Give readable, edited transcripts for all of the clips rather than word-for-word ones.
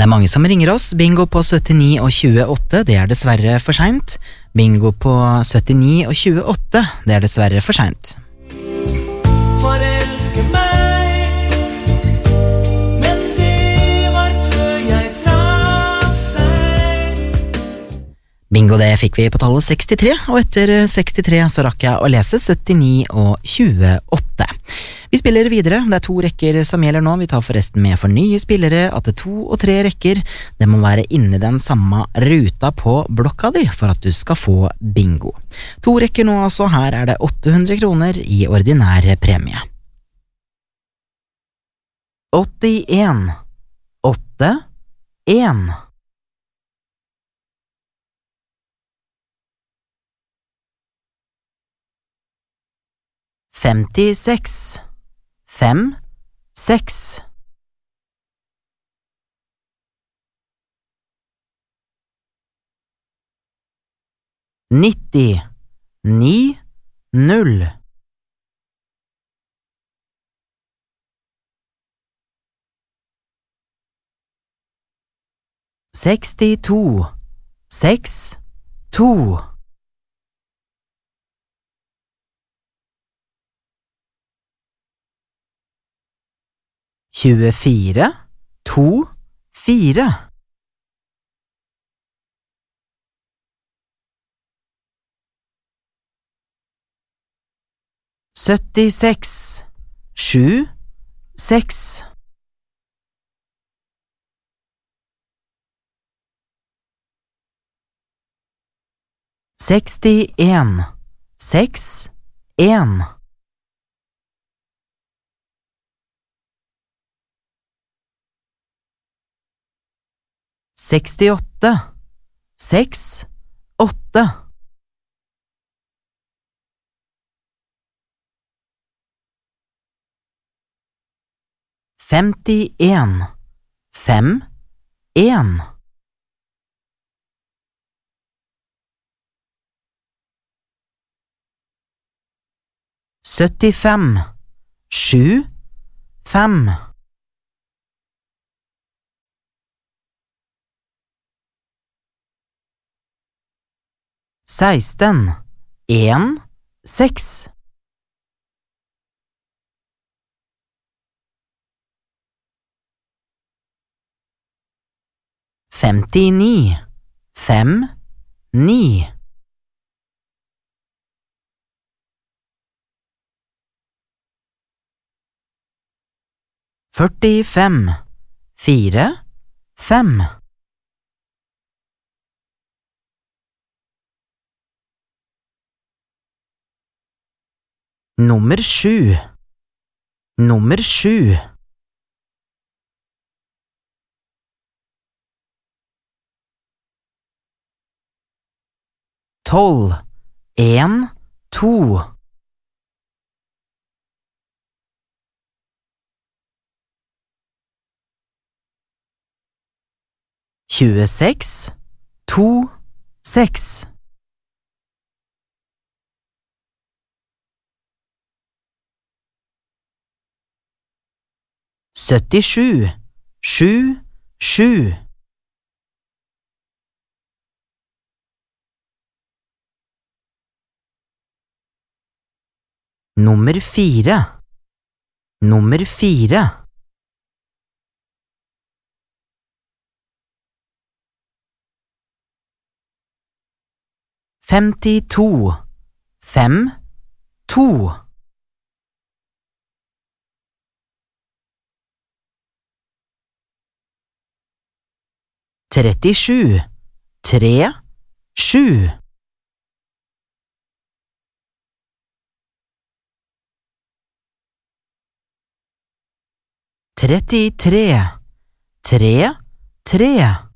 Det mange som ringer oss. Bingo på 79 og 28, det dessverre for sent. Bingo på 79 og 28, det dessverre for sent. Forelske meg, men det var før jeg traff deg. Bingo, det fikk vi på tallet 63, og etter 63 så rakk jeg å lese 79 og 28. Vi spiller videre, det 2 rekker som gjelder nå, vi tar forresten med for nye spillere at det 2 og 3 rekker, det må være inne den samme ruta på blokka di for at du skal få bingo. 2 rekker nå altså, her det 800 kroner i ordinær premie. 81, 8, 1. 56, 5, 6. 90, 9, 0. 62, 6, 2. 24, 2, 4. 76, 7, 6. 61, 6, 1. 68, 6, 8. 51, 5, 1. 75, 7, 5. 16, 1, 6. 59, 5, 9. 45, 4, 5. 7, 7. 12, 1, 2. 26, 2, 6. 77, 7, 7. 4, 4. 52, 5, 2. 37, 3, 7. 33, 3, 3.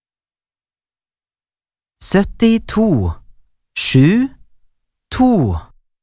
72, 7, 2.